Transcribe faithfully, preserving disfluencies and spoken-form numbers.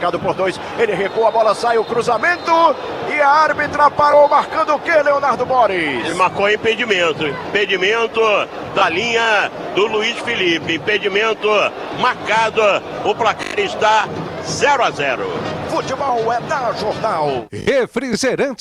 marcado por dois, ele recua, a bola sai, o cruzamento, e a árbitra parou, marcando o que, Leonardo Boris? Ele marcou impedimento, impedimento da linha do Luiz Felipe, impedimento marcado, o placar está zero a zero. Futebol é da Jornal. Refrigerante